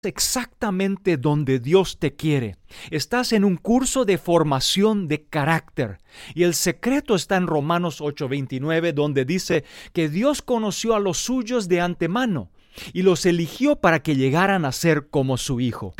exactamente donde Dios te quiere. Estás en un curso de formación de carácter. Y el secreto está en Romanos 8:29, donde dice que Dios conoció a los suyos de antemano y los eligió para que llegaran a ser como su Hijo.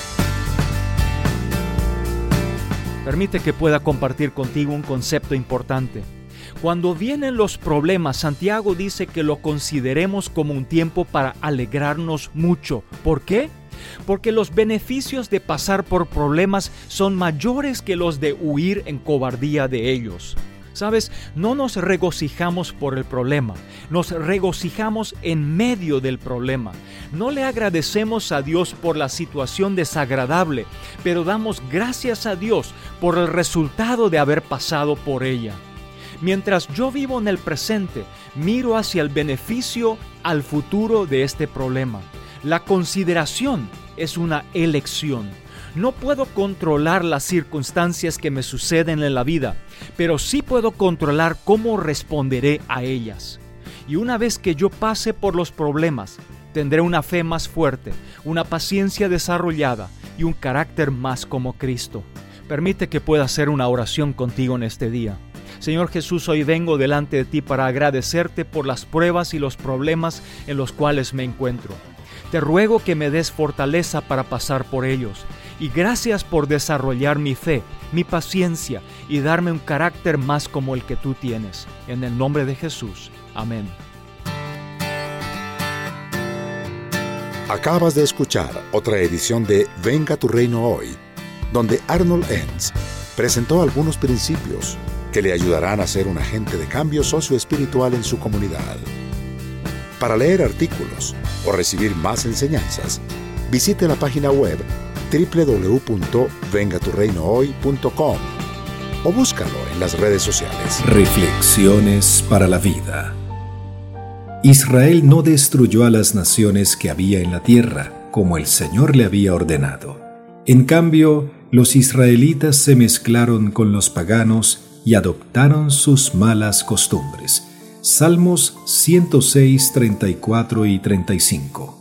Permite que pueda compartir contigo un concepto importante. Cuando vienen los problemas, Santiago dice que lo consideremos como un tiempo para alegrarnos mucho. ¿Por qué? Porque los beneficios de pasar por problemas son mayores que los de huir en cobardía de ellos. ¿Sabes? No nos regocijamos por el problema, nos regocijamos en medio del problema. No le agradecemos a Dios por la situación desagradable, pero damos gracias a Dios por el resultado de haber pasado por ella. Mientras yo vivo en el presente, miro hacia el beneficio al futuro de este problema. La consideración es una elección. No puedo controlar las circunstancias que me suceden en la vida, pero sí puedo controlar cómo responderé a ellas. Y una vez que yo pase por los problemas, tendré una fe más fuerte, una paciencia desarrollada y un carácter más como Cristo. Permite que pueda hacer una oración contigo en este día. Señor Jesús, hoy vengo delante de ti para agradecerte por las pruebas y los problemas en los cuales me encuentro. Te ruego que me des fortaleza para pasar por ellos. Y gracias por desarrollar mi fe, mi paciencia y darme un carácter más como el que tú tienes. En el nombre de Jesús. Amén. Acabas de escuchar otra edición de Venga tu Reino Hoy, donde Arnold Enns presentó algunos principios que le ayudarán a ser un agente de cambio socioespiritual en su comunidad. Para leer artículos o recibir más enseñanzas, visite la página web www.vengaturreinohoy.com o búscalo en las redes sociales. Reflexiones para la vida. Israel no destruyó a las naciones que había en la tierra, como el Señor le había ordenado. En cambio, los israelitas se mezclaron con los paganos y adoptaron sus malas costumbres. Salmos 106, 34 y 35.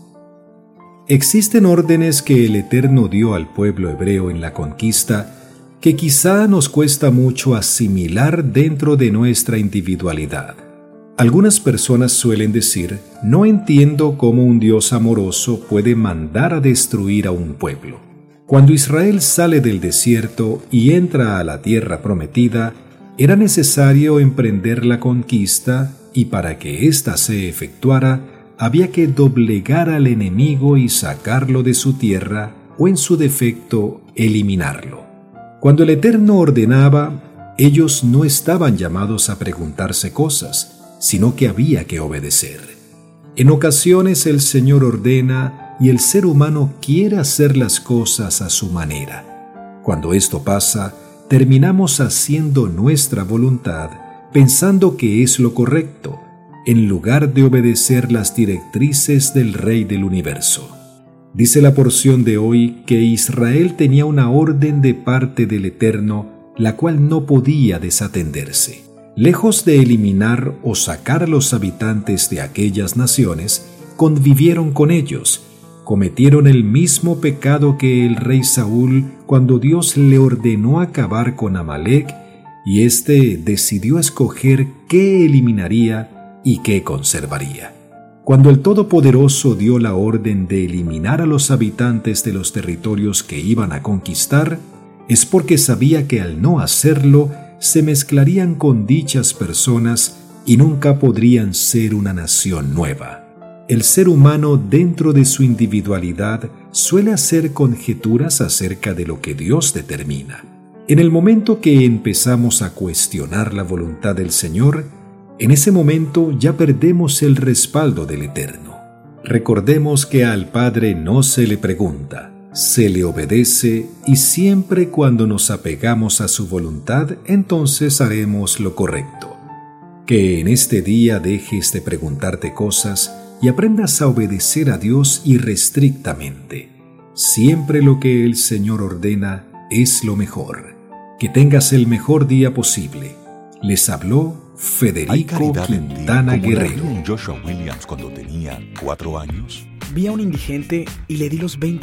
Existen órdenes que el Eterno dio al pueblo hebreo en la conquista que quizá nos cuesta mucho asimilar dentro de nuestra individualidad. Algunas personas suelen decir: no entiendo cómo un Dios amoroso puede mandar a destruir a un pueblo. Cuando Israel sale del desierto y entra a la tierra prometida, era necesario emprender la conquista y para que ésta se efectuara, había que doblegar al enemigo y sacarlo de su tierra o, en su defecto, eliminarlo. Cuando el Eterno ordenaba, ellos no estaban llamados a preguntarse cosas, sino que había que obedecer. En ocasiones el Señor ordena y el ser humano quiere hacer las cosas a su manera. Cuando esto pasa, terminamos haciendo nuestra voluntad, pensando que es lo correcto, en lugar de obedecer las directrices del Rey del Universo. Dice la porción de hoy que Israel tenía una orden de parte del Eterno, la cual no podía desatenderse. Lejos de eliminar o sacar a los habitantes de aquellas naciones, convivieron con ellos, cometieron el mismo pecado que el rey Saúl cuando Dios le ordenó acabar con Amalek, y éste decidió escoger qué eliminaría y qué conservaría. Cuando el Todopoderoso dio la orden de eliminar a los habitantes de los territorios que iban a conquistar, es porque sabía que al no hacerlo, se mezclarían con dichas personas y nunca podrían ser una nación nueva. El ser humano, dentro de su individualidad, suele hacer conjeturas acerca de lo que Dios determina. En el momento que empezamos a cuestionar la voluntad del Señor, en ese momento ya perdemos el respaldo del Eterno. Recordemos que al Padre no se le pregunta, se le obedece, y siempre cuando nos apegamos a su voluntad, entonces haremos lo correcto. Que en este día dejes de preguntarte cosas y aprendas a obedecer a Dios irrestrictamente. Siempre lo que el Señor ordena es lo mejor. Que tengas el mejor día posible. Les habló Federico Quintana Guerrero. Joshua Williams cuando tenía 4 años? Vi a un indigente y le di los 20